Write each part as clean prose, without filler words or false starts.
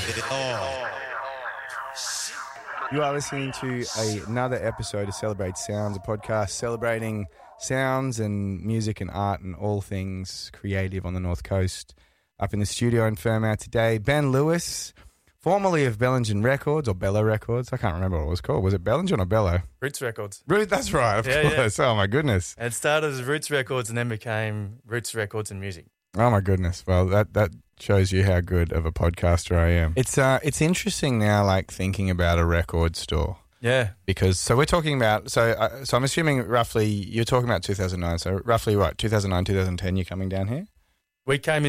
You are listening to another episode of Celebrate Sounds, a podcast celebrating sounds and music and art and all things creative on the North Coast. Up in the studio in Fairmount today, Ben Lewis, formerly of Bellingen Records or Bello Records. I can't remember what it was called. Was it Bellingen or Bello? Roots Records. That's right, of course. Yeah. Oh, my goodness. It started as Roots Records and then became Roots Records and Music. Oh, my goodness. Well, that shows you how good of a podcaster I am. It's interesting now, like, thinking about a record store. Yeah. Because, so we're talking about, so I'm assuming roughly, you're talking about 2009, so roughly what, 2009, 2010 you're coming down here? We came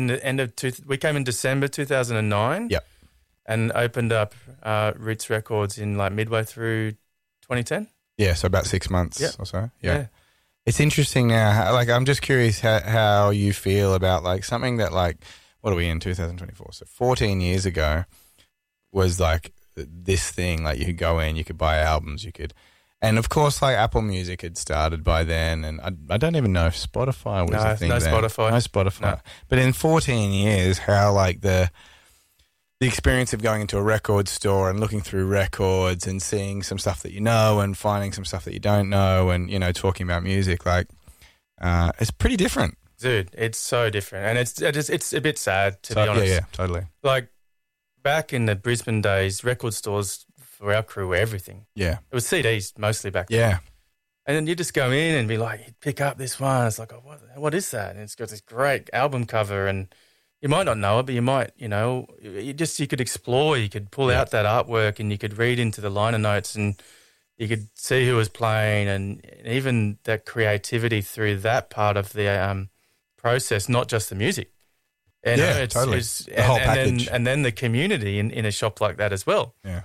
we came in December 2009. Yep. And opened up Roots Records in like midway through 2010. Yeah, so about 6 months or so. Yeah. It's interesting now, like I'm just curious how you feel about like something that like, what are we in 2024? So 14 years ago was like this thing, like you could go in, you could buy albums, and of course like Apple Music had started by then, and I don't even know if Spotify was a thing then. No Spotify. No. But in 14 years, how like the experience of going into a record store and looking through records and seeing some stuff that you know and finding some stuff that you don't know and, you know, talking about music, like, it's pretty different. Dude, it's so different. And it's a bit sad, to be honest. Yeah, totally. Like, back in the Brisbane days, record stores for our crew were everything. Yeah. It was CDs mostly back then. Yeah. And then you just go in and be like, you pick up this one. It's like, oh, what is that? And it's got this great album cover, and you might not know it, but you might, you know, you could explore, you could pull out that artwork and you could read into the liner notes and you could see who was playing, and even that creativity through that part of the process, not just the music. And totally. The whole package. And then the community in a shop like that as well. Yeah.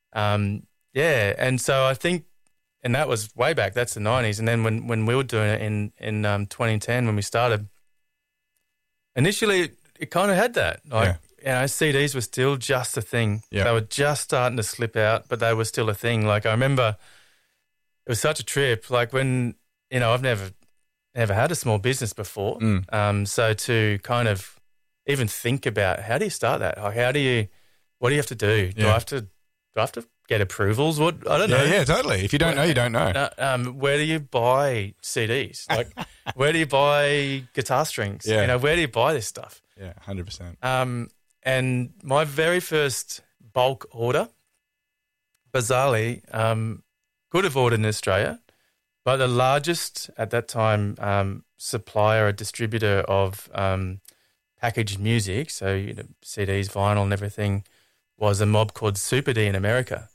And so I think, and that was way back, that's the 90s. And then when we were doing it in 2010, when we started, initially it kind of had that. Like, you know, CDs were still just a thing. Yeah. They were just starting to slip out, but they were still a thing. Like, I remember it was such a trip. Like, when, you know, I've never had a small business before. So to kind of even think about, how do you start that? Like, what do you have to do? Do I have to get approvals? I don't know. Yeah, totally. If you don't know, you don't know. Where do you buy CDs? Like, where do you buy guitar strings? Yeah. You know, where do you buy this stuff? Yeah, 100%. And my very first bulk order, bizarrely, could have ordered in Australia, but the largest at that time supplier or distributor of packaged music, so, you know, CDs, vinyl and everything, was a mob called Super D in America.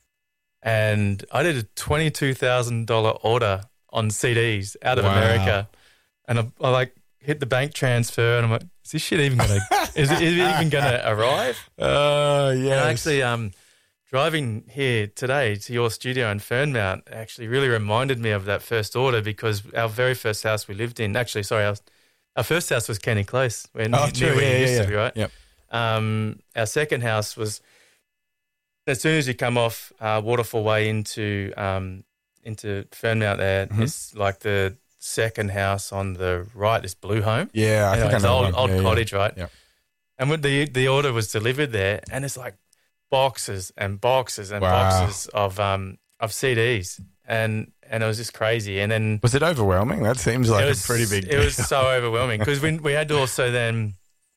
And I did a $22,000 order on CDs out of America, and I like hit the bank transfer, and I'm like, is this shit even gonna is it even gonna arrive? Yeah. And actually, driving here today to your studio in Fernmount actually really reminded me of that first order, because our very first house we lived in, our first house was Kenny Close, where near where you used to be, right? Yep. Our second house was, as soon as you come off Waterfall Way into Fernmount there, it's like the second house on the right, this blue home. Yeah, I think I know. Old cottage, right? Yep. And when the order was delivered there, and it's like boxes and boxes and boxes of CDs, and it was just crazy. And then, was it overwhelming? That seems like a pretty big deal. It was so overwhelming, because we had to also then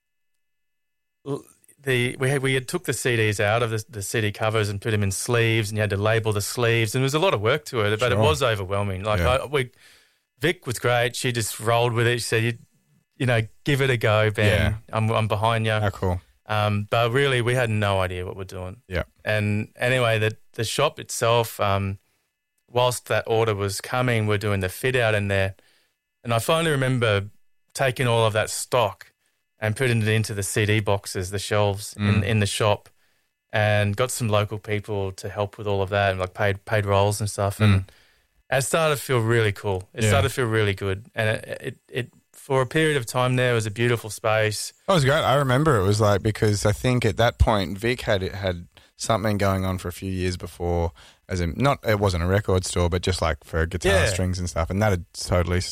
we had took the CDs out of the CD covers and put them in sleeves, and you had to label the sleeves, and there was a lot of work to it, but it was overwhelming. Like, Vic was great. She just rolled with it. She said, you know, give it a go, Ben. Yeah. I'm behind you. Oh, cool. But really, we had no idea what we're doing. Yeah. And anyway, the shop itself, whilst that order was coming, we're doing the fit out in there. And I finally remember taking all of that stock and putting it into the CD boxes, the shelves in the shop, and got some local people to help with all of that, and like paid rolls and stuff. And it started to feel really cool. It started to feel really good. And it for a period of time there, it was a beautiful space. That was great. I remember it was like, because I think at that point Vic had something going on for a few years before, as in, it wasn't a record store, but just like for guitar strings and stuff. And that had totally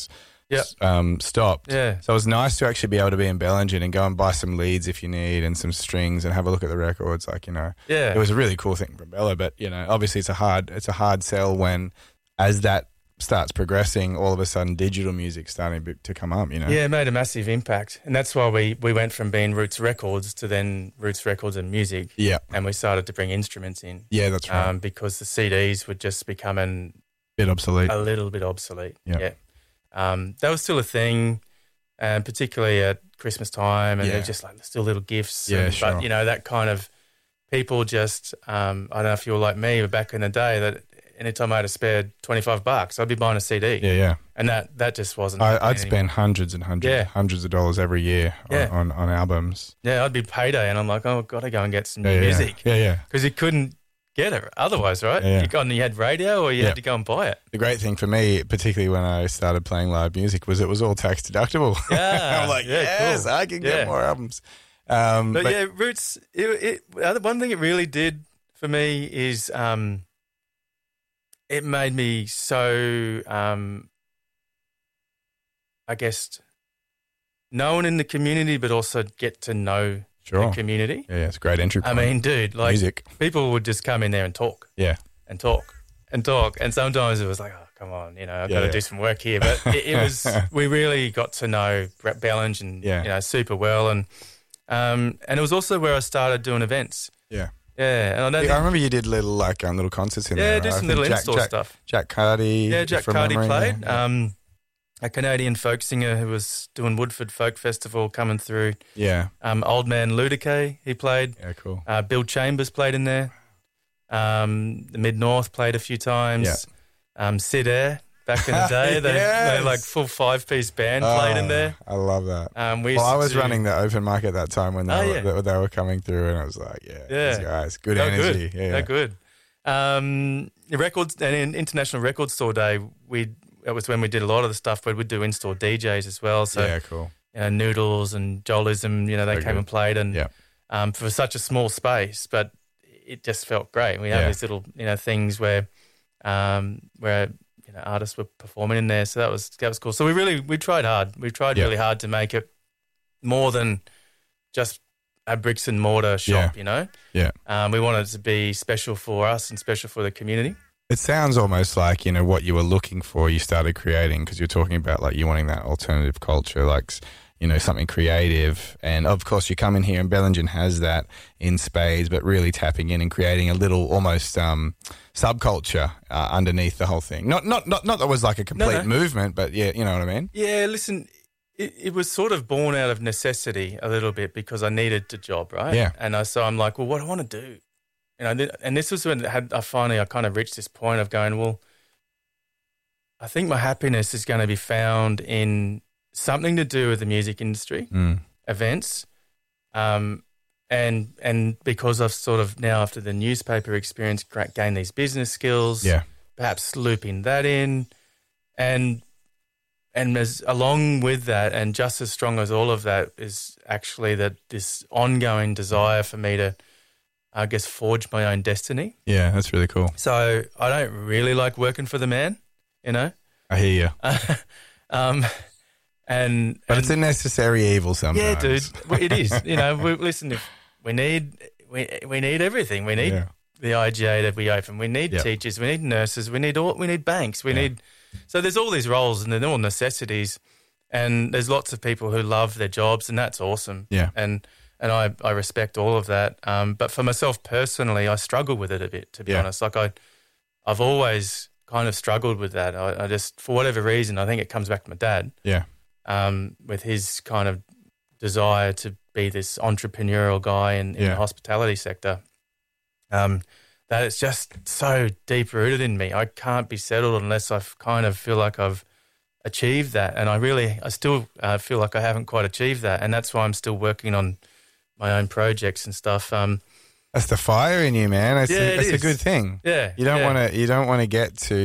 stopped. Yeah. So it was nice to actually be able to be in Bellingen and go and buy some leads if you need and some strings and have a look at the records. Like, Yeah. it was a really cool thing from Bella, but obviously it's a hard sell when, as that starts progressing, all of a sudden digital music's starting to come up, Yeah, it made a massive impact. And that's why we went from being Roots Records to then Roots Records and Music. Yeah. And we started to bring instruments in. Yeah, that's right. Because the CDs were just becoming Bit obsolete. a little bit obsolete. Yeah. That was still a thing, particularly at Christmas time, and Yeah. they're just like still little gifts. Yeah, sure. But, that kind of people just, I don't know if you were like me, but back in the day, that anytime I had to spare $25, I'd be buying a CD. Yeah. And that just wasn't. I'd spend hundreds and hundreds of dollars every year on albums. Yeah, I'd be payday, and I'm like, oh, I've got to go and get some new Yeah. music. Yeah. Because you couldn't get it otherwise, right? Yeah. You had radio or you had to go and buy it. The great thing for me, particularly when I started playing live music, was it was all tax deductible. Yeah. I'm like, Yeah, yes, cool. I can Yeah. get more albums. But yeah, Roots, one thing it really did for me is it made me so, I guess, known in the community, but also get to know the community. Yeah, it's a great entry point. I mean, dude, like music. people would just come in there and talk. Yeah. And talk. And sometimes it was like, oh, come on, I've got to do some work here. But it was, we really got to know Brett Bellingen, super well. And it was also where I started doing events. Yeah. Yeah. And I remember you did little concerts in there. Yeah, did some little in-store stuff. Jack Cardy. Yeah, Jack Cardy played. A Canadian folk singer who was doing Woodford Folk Festival coming through. Yeah. Old Man Ludacay, he played. Yeah, cool. Bill Chambers played in there. The Mid-North played a few times. Yeah. Sid Air, back in the day, they like full 5-piece band played in there. I love that. I was running the open mic at that time when they were coming through, and I was like, these guys, good energy. Good. They're good. The records and in International Record Store Day, that was when we did a lot of the stuff, but we'd do in-store DJs as well. So, yeah, cool. Noodles and Jolism, they came and played, and for such a small space, but it just felt great. We had these little, things where artists were performing in there, so that was cool. So we tried hard. We tried really hard to make it more than just a bricks and mortar shop. Yeah. We wanted it to be special for us and special for the community. It sounds almost like, what you were looking for, you started creating, because you're talking about like you wanting that alternative culture, like, something creative. And of course you come in here and Bellingen has that in spades, but really tapping in and creating a little almost subculture underneath the whole thing. Not that it was like a complete movement, but yeah, you know what I mean? Yeah, listen, it was sort of born out of necessity a little bit because I needed a job, right? Yeah. And so I'm like, well, what do I want to do? And this was when I kind of reached this point of going, well, I think my happiness is going to be found in something to do with the music industry, events, and because I've sort of now after the newspaper experience gained these business skills, perhaps looping that in, and as along with that, and just as strong as all of that is actually this ongoing desire for me to, I guess, forge my own destiny. Yeah, that's really cool. So I don't really like working for the man, I hear you. But it's a necessary evil sometimes. Yeah, dude, it is. Listen, if we need everything. We need the IGA that we open. We need teachers. We need nurses. We need banks. We need. So there's all these roles, and they're all necessities. And there's lots of people who love their jobs, and that's awesome. Yeah. And I respect all of that. But for myself personally, I struggle with it a bit, to be honest. Like I've always kind of struggled with that. I just, for whatever reason, I think it comes back to my dad. Yeah. With his kind of desire to be this entrepreneurial guy in the hospitality sector, that it's just so deep rooted in me. I can't be settled unless I kind of feel like I've achieved that, and I still feel like I haven't quite achieved that, and that's why I'm still working on my own projects and stuff. That's the fire in you, man. That's a good thing. Yeah, you don't want to get to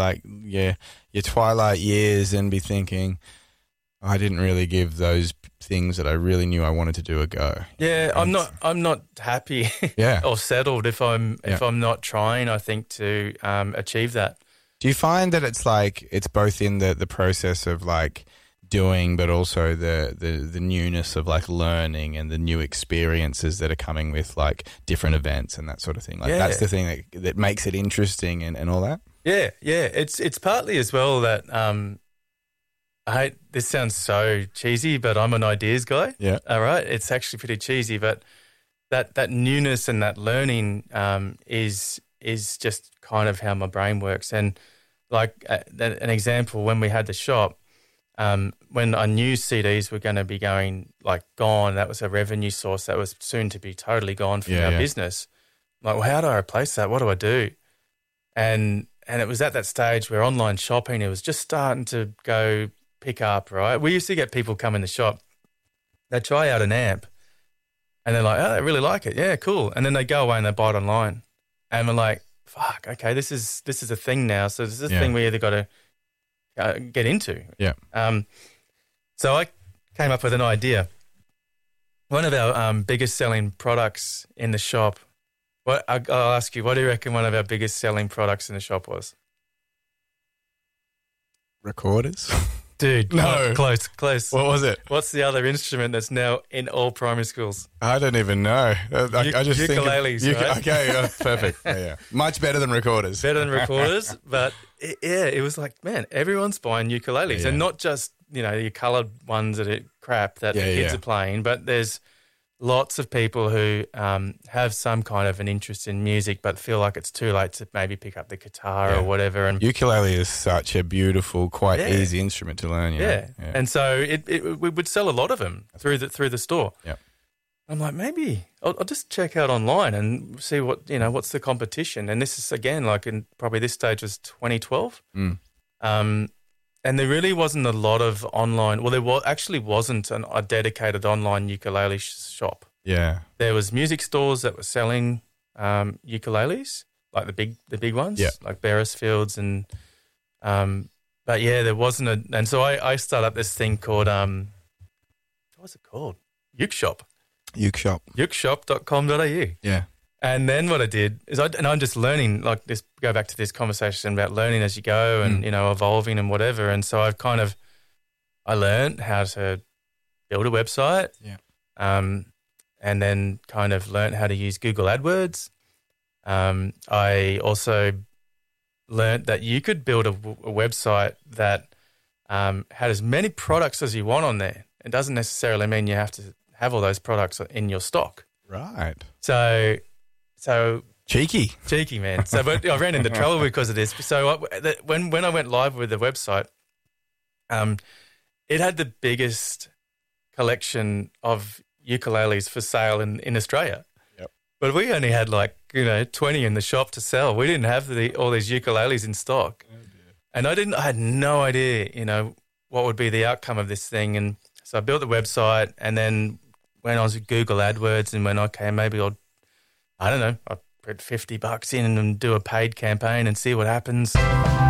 your twilight years and be thinking, I didn't really give those things that I really knew I wanted to do a go. Yeah, I'm not happy or settled if I'm not trying, I think, to achieve that. Do you find that it's like it's both in the process of like doing, but also the newness of like learning and the new experiences that are coming with like different events and that sort of thing? Like that's the thing that makes it interesting and all that? Yeah. It's partly as well that I hate, this sounds so cheesy, but I'm an ideas guy. Yeah. All right. It's actually pretty cheesy, but that newness and that learning is just kind of how my brain works. And like an example, when we had the shop, when I knew CDs were going to be going like gone, that was a revenue source that was soon to be totally gone from our business. I'm like, well, how do I replace that? What do I do? And it was at that stage where online shopping, it was just starting to go pick up, right? We used to get people come in the shop, they try out an amp and they're like, oh, I really like it. Yeah, cool. And then they go away and they buy it online. And we're like, fuck, okay, this is a thing now. So this is a thing we either got to get into. Yeah. So I came up with an idea. One of our biggest selling products in the shop, I'll ask you, what do you reckon one of our biggest selling products in the shop was? Recorders? Dude, no. Close. What was it? What's the other instrument that's now in all primary schools? I don't even know. I just ukuleles, think right? Okay, perfect. Yeah. Much better than recorders. Better than recorders, but it was like, man, everyone's buying ukuleles, and not just your coloured ones that are crap that the kids are playing, but there's lots of people who have some kind of an interest in music but feel like it's too late to maybe pick up the guitar or whatever. And ukulele is such a beautiful, quite easy instrument to learn. Yeah. And so we would sell a lot of them through the store. Yeah. I'm like, maybe I'll just check out online and see what's the competition. And this is again like in probably this stage was 2012. And there really wasn't a lot of online. Well, there actually wasn't a dedicated online ukulele shop. Yeah, there was music stores that were selling ukuleles, like the big ones, like Beresfield's and. But yeah, there wasn't and so I started up this thing called what was it called? Uke Shop. Ukeshop.com.au. Yeah. And then what I did is I'm just learning, like this, go back to this conversation about learning as you go and, evolving and whatever. And so I learned how to build a website. Yeah. And then kind of learned how to use Google AdWords. I also learned that you could build a website that had as many products as you want on there. It doesn't necessarily mean you have to have all those products in your stock. Right. So cheeky, man. So, but I ran into trouble because of this. So, when I went live with the website, it had the biggest collection of ukuleles for sale in Australia. Yep. But we only had 20 in the shop to sell. We didn't have all these ukuleles in stock. Oh dear. And I had no idea, what would be the outcome of this thing. And so I built the website and then went on to Google AdWords and went, okay, maybe I'll put $50 in and do a paid campaign and see what happens.